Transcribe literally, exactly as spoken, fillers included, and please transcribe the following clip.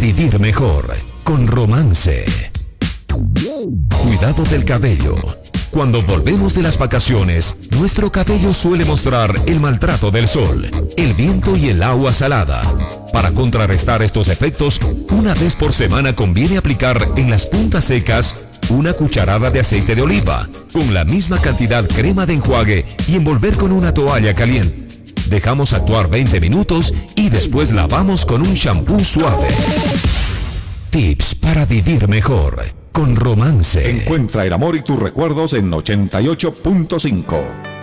vivir mejor con Romance. Cuidado del cabello. Cuando volvemos de las vacaciones, nuestro cabello suele mostrar el maltrato del sol, el viento y el agua salada. Para contrarrestar estos efectos, una vez por semana conviene aplicar en las puntas secas una cucharada de aceite de oliva, con la misma cantidad crema de enjuague y envolver con una toalla caliente. Dejamos actuar veinte minutos y después lavamos con un shampoo suave. Tips para vivir mejor con Romance. Encuentra el amor y tus recuerdos en ochenta y ocho punto cinco.